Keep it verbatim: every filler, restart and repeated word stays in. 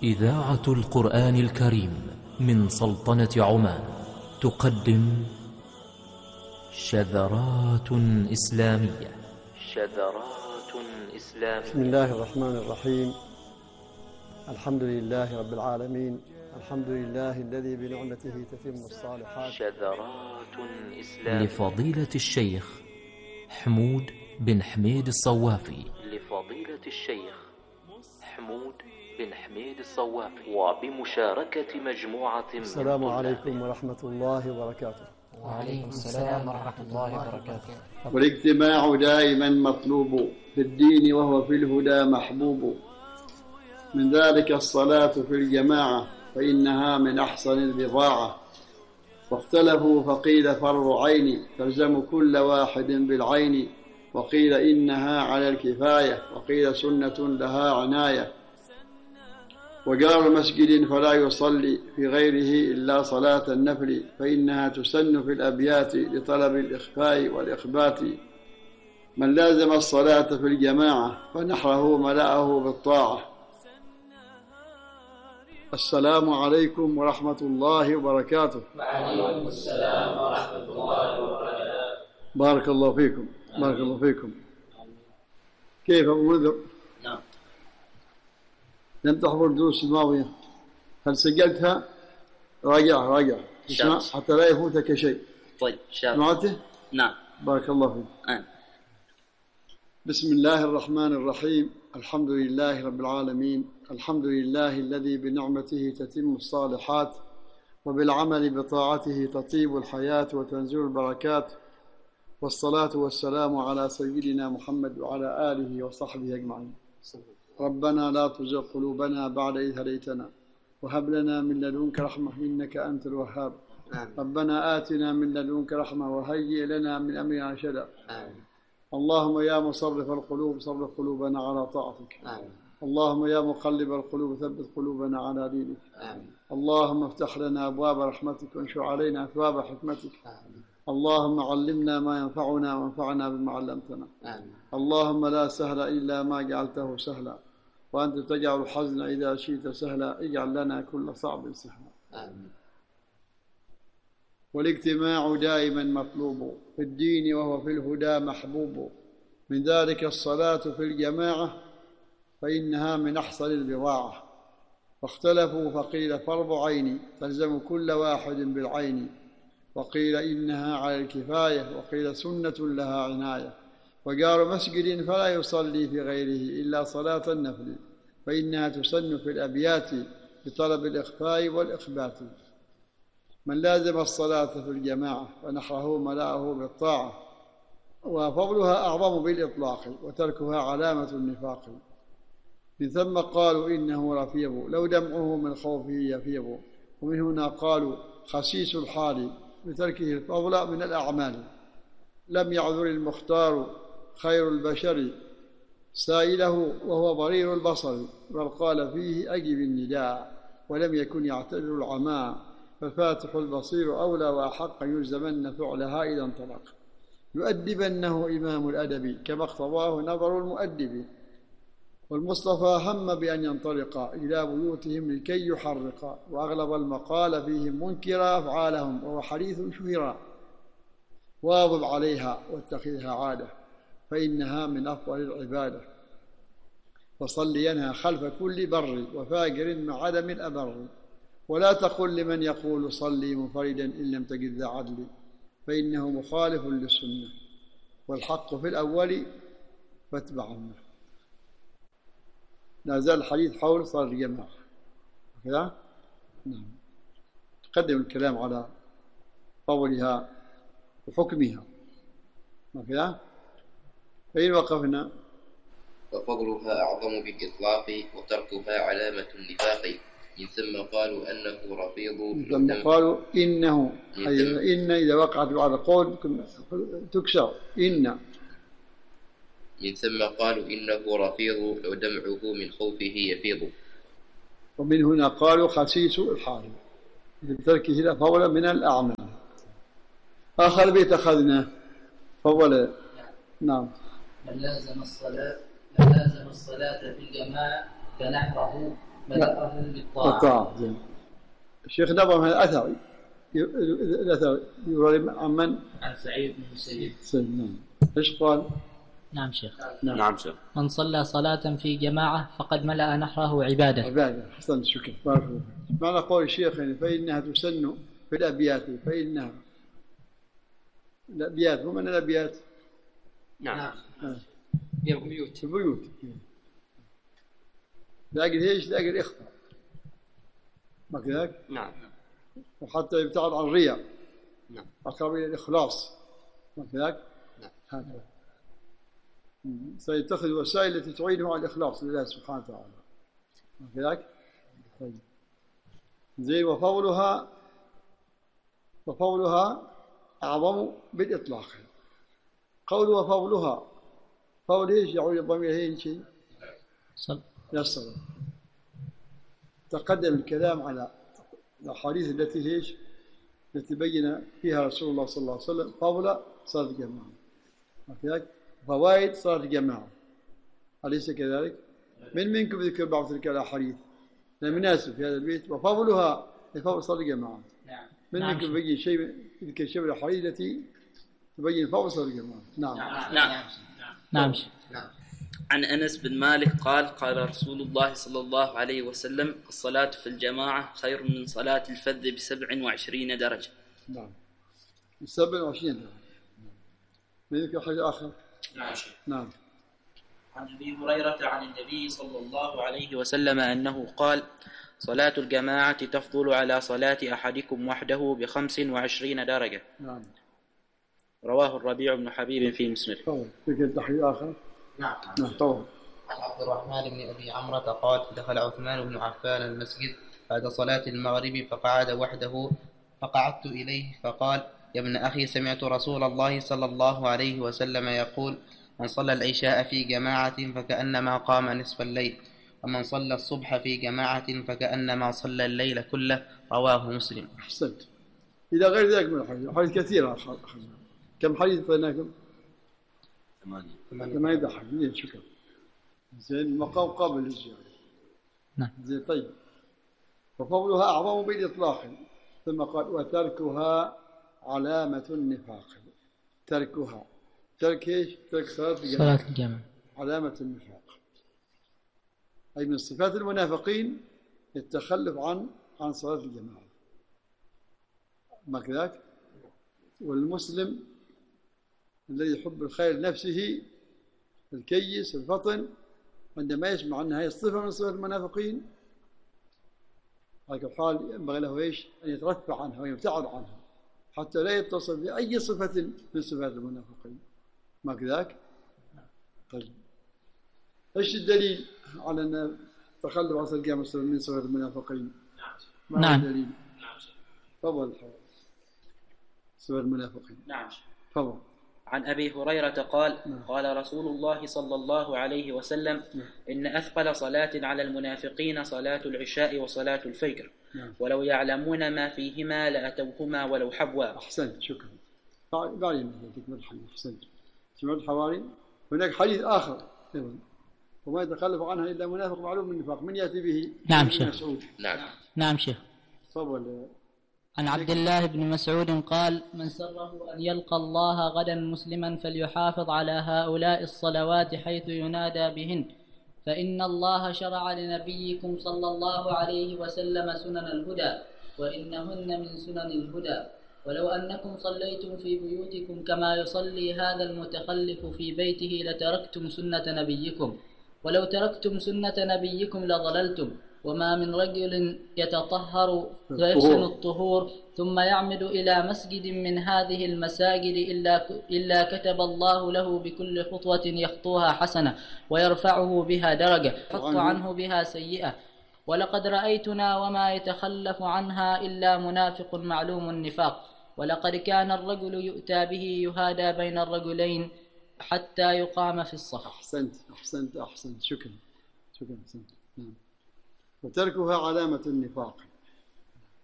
إذاعة القرآن الكريم من سلطنة عمان تقدم شذرات إسلامية. شذرات إسلامية. بسم الله الرحمن الرحيم. الحمد لله رب العالمين، الحمد لله الذي بنعمته تتم الصالحات. شذرات إسلامية لفضيلة الشيخ حمود بن حميد الصوافي. لفضيلة الشيخ حمود بن حميد الصوافي وبمشاركة مجموعة من السلام عليكم ورحمة الله وبركاته. وعليكم السلام ورحمة الله وبركاته. والاجتماع دائما مطلوب في الدين وهو في الهدى محبوب، من ذلك الصلاة في الجماعة فإنها من أحسن البضاعة، واختلفوا فقيل فرض عين تلزم كل واحد بالعين، وقيل إنها على الكفاية وقيل سنة لها عناية، وجار مسجد فلا يصلي في غيره إلا صلاة النفل فإنها تسن في الأبيات لطلب الإخفاء والإخبات، من لازم الصلاة في الجماعة فنحره ملأه بالطاعة. السلام عليكم ورحمة الله وبركاته. وعليكم السلام ورحمة الله وبركاته. بارك الله فيكم. بارك الله فيكم. كيف أبو منذر؟ نعم. لم تحضر الدروس الماضية؟ هل سجلتها؟ راجع راجع اسمع حتى لا يفوتك شيء. طيب شاء سمعته؟ نعم. بارك الله فيك. آه. بسم الله الرحمن الرحيم. الحمد لله رب العالمين، الحمد لله الذي بنعمته تتم الصالحات، وبالعمل بطاعته تطيب الحياة وتنزل البركات، والصلاة والسلام على سيدنا محمد وعلى آله وصحبه أجمعين. ربنا لا تزغ قلوبنا بعد إذ هديتنا وهب لنا من لدنك رحمة إنك أنت الوهاب. آمين. ربنا آتنا من لدنك رحمة وهيئ لنا من أمرنا رشدا. آمين. اللهم يا مصرف القلوب صرف قلوبنا على طاعتك. آمين. اللهم يا مقلب القلوب ثبت قلوبنا على دينك. آمين. اللهم اللهم افتح لنا أبواب رحمتك وانشر علينا أثواب حكمتك. آمين. اللهم علمنا ما ينفعنا وانفعنا بما علمتنا. آمين. اللهم لا سهل إلا ما جعلته سهلا، وأنت تجعل الحزن إذا شئت سهلا، اجعل لنا كل صعب سهلا. آمين. والاجتماع دائما مطلوب في الدين وهو في الهدى محبوب، من ذلك الصلاة في الجماعة فإنها من أحسن البضاعة، واختلفوا فقيل فرض عين تلزم كل واحد بالعين، وقيل إنها على الكفاية وقيل سنة لها عناية، وجار مسجد فلا يصلي في غيره إلا صلاة النفل فإنها تسن في الأبيات بطلب الإخفاء والإخبات، من لازم الصلاة في الجماعة فنحره ملأه بالطاعة، وفضلها أعظم بالإطلاق وتركها علامة النفاق، من ثم قالوا إنه رفيض لو دمعه من خوفه يفيض، ومن هنا قالوا خسيس الحال بتركه الفضل من الأعمال، لم يعذر المختار خير البشر سائله وهو ضرير البصر، بل قال فيه أجب النداء ولم يكن يعتذر العماء، فالفاتح البصير أولى وأحق يلزمن فعلها إذا انطلق، يؤدبنه إمام الأدب كما اقتضاه نظر المؤدب، والمصطفى هم بأن ينطلق إلى بيوتهم لكي يحرق، وأغلب المقال فيهم منكر أفعالهم وهو حديث شهرا، واظب عليها واتخذها عادة فإنها من أفضل العبادة، وصلينها خلف كل بر وفاجر مع عدم الأبر، ولا تقل لمن يقول صلي منفردا إن لم تجد ذا عدل فإنه مخالف للسنة، والحق في الأول فاتبع عنه. لا زال الحديث حول صلاة الجماعة كذا. نعم. تقدم الكلام على فضلها وحكمها كذا. فإن وقفنا وفضلها أعظم بالإطلاق وتركها علامة النفاق، من ثم قالوا أنه رفيض ثم قالوا إنه أي إن إذا وقعت بعد قول تكسر إن، من ثم قالوا إنه رفيض لو دمعه من خوفه يفيض، ومن هنا قالوا خسيس الحال لتركه الفضل من الأعمال. آخر بيت أخذنا فضل. نعم. من لازم الصلاة من لازم الصلاة في الجماعة فنحره بدأهم بالطاعة. الطاعة. زين. الشيخ نظم هذا الأثر الأثر يروي عن من؟ عن سعيد بن المسيب. نعم. إيش قال؟ نعم شيخ. نعم. نعم شيخ. من صلى صلاة في جماعة فقد ملأ نحره عبادة. عبادة. حسن الشكر. بارك الله. معنى قول الشيخ يعني فإنها تسن في الأبيات فإنها الأبيات ومن الأبيات؟ نعم. نعم. يا بيوت. البيوت. لاقي ايش؟ لاقي الإخفاء. ما كذلك؟ نعم. وحتى يبتعد عن الرياء. نعم. أقرب إلى الإخلاص. ما كذلك؟ نعم. هكذا. سيتخذ وسائل التي تعينه على الإخلاص لله سبحانه وتعالى. ما كذلك؟ طيب. زين. وفضلها وفضلها أعظم بالإطلاق. قول وفضلها فضل ايش يعود الضمير هين شيء؟ صل. يصل. تقدم الكلام على الأحاديث التي ايش؟ التي بين فيها رسول الله صلى الله عليه وسلم فضل صلاة الجماعة. وكذلك فوائد صلاة الجماعة. أليس كذلك؟ من منكم ذكر بعض تلك الأحاديث المناسب في هذا البيت وفضلها لفضل صلاة الجماعة. من نعم. منكم يبين شيء ذكر شيء من الأحاديث التي تبين فضل صلاة الجماعة. نعم. نعم. نعم. نعم. نعم. عن أنس بن مالك قال قال رسول الله صلى الله عليه وسلم الصلاة في الجماعة خير من صلاة الفذ بسبع وعشرين درجة. نعم. سبع وعشرين درجة. من ذكر حاجة آخر؟ نعم. نعم. عن أبي هريرة عن النبي صلى الله عليه وسلم أنه قال صلاة الجماعة تفضل على صلاة أحدكم وحده بخمس وعشرين درجة. نعم. رواه الربيع بن حبيب في مسنده. طول. ذكر تحرير آخر؟ نعم. نعم. طول. عن عبد الرحمن بن أبي عمرة قال دخل عثمان بن عفان المسجد بعد صلاة المغرب فقعد وحده فقعدت إليه فقال يا ابن أخي سمعت رسول الله صلى الله عليه وسلم يقول من صلى العشاء في جماعة فكأنما قام نصف الليل ومن صلى الصبح في جماعة فكأنما صلى الليل كله. رواه مسلم. أحسنت. إلى غير ذلك من الحديث حديث كثيرة أخذنا. كم حديث فإناكم؟ ثمانية. ثمانية حديث. شكرا. زين. المقام قابل للزيادة. نعم. زين. طيب. وفضلها أعظم بالإطلاق. ثم قال وتركها علامة النفاق. تركها ترك ايش؟ ترك صلاة الجماعة. صلاة الجماعة علامة النفاق. أي من صفات المنافقين التخلف عن عن صلاة الجماعة. ما كذاك؟ والمسلم الذي يحب الخير لنفسه الكيس الفطن عندما يسمع أن هذه الصفة من صفات المنافقين على كل حال ينبغي له ايش؟ أن يترفع عنها ويبتعد عنها حتى لا يتصل بأي صفة من صفات المنافقين. ما كذاك؟ طيب. ايش الدليل على أن تخلف عن صلاة الجماعة من صفات المنافقين؟ ما نعم. هو الدليل؟ تفضل. صفات المنافقين. نعم. تفضل. عن أبي هريرة قال نعم. قال رسول الله صلى الله عليه وسلم نعم. إن أثقل صلاة على المنافقين صلاة العشاء وصلاة الفجر. نعم. ولو يعلمون ما فيهما لأتوهما ولو حبوا. أحسنت. شكرا. بعدين تكمل الحديث. أحسنت. سمعت الحواري. هناك حديث آخر أيضا وما يتخلف عنها إلا منافق معلوم من النفاق. من يأتي به؟ نعم ابن شيخ. مسعود. نعم. نعم شيخ. تفضل. عن عبد الله بن مسعود قال من سره أن يلقى الله غدا مسلما فليحافظ على هؤلاء الصلوات حيث ينادى بهن فإن الله شرع لنبيكم صلى الله عليه وسلم سنن الهدى وإنهن من سنن الهدى ولو أنكم صليتم في بيوتكم كما يصلي هذا المتخلف في بيته لتركتم سنة نبيكم ولو تركتم سنة نبيكم لضللتم وما من رجل يتطهر ويحسن الطهور ثم يعمد إلى مسجد من هذه المساجد إلا, إلا كتب الله له بكل خطوة يخطوها حسنة ويرفعه بها درجة يحط عنه بها سيئة ولقد رأيتنا وما يتخلف عنها إلا منافق معلوم النفاق ولقد كان الرجل يؤتى به يهادى بين الرجلين حتى يقام في الصف. أحسنت. أحسنت. أحسنت. شكرا. شكرا. أحسنت. نعم. وتركها علامة النفاق.